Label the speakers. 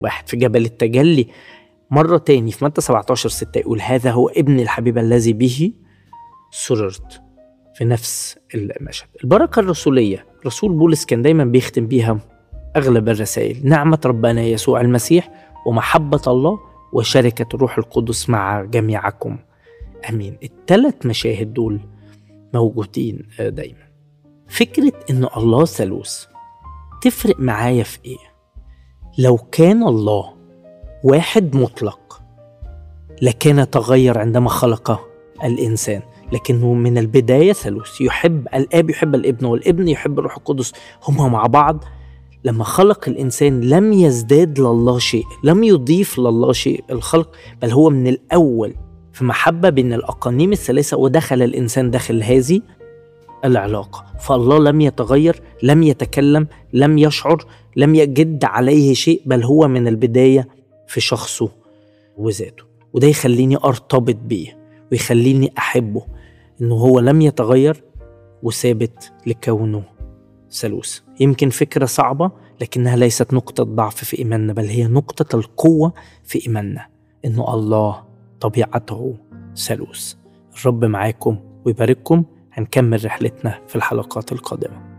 Speaker 1: واحد في جبل التجلي. مرة تاني في متى 17:6 يقول هذا هو ابن الحبيب الذي به سررت، في نفس المشهد. البركة الرسولية رسول بولس كان دايما بيختم بيها أغلب الرسائل: نعمة ربنا يسوع المسيح ومحبة الله وشركة الروح القدس مع جميعكم أمين. الثلاث مشاهد دول موجودين دايما. فكرة إن الله ثالوث تفرق معايا في إيه؟ لو كان الله واحد مطلق لكان تغير عندما خلق الإنسان، لكنه من البداية ثالوث، يحب الآب يحب الابن والابن يحب الروح القدس، هما مع بعض. لما خلق الإنسان لم يزداد لله شيء، لم يضيف لله شيء الخلق، بل هو من الأول في محبة بين الأقانيم الثلاثة، ودخل الإنسان داخل هذه العلاقة. فالله لم يتغير، لم يتكلم، لم يشعر، لم يجد عليه شيء، بل هو من البداية في شخصه وذاته. وده يخليني أرتبط بيه ويخليني أحبه، إنه هو لم يتغير وثابت لكونه ثالوث. يمكن فكرة صعبة لكنها ليست نقطة ضعف في إيماننا، بل هي نقطة القوة في إيماننا، إنه الله طبيعته ثالوث. الرب معاكم ويبارككم. هنكمل رحلتنا في الحلقات القادمة.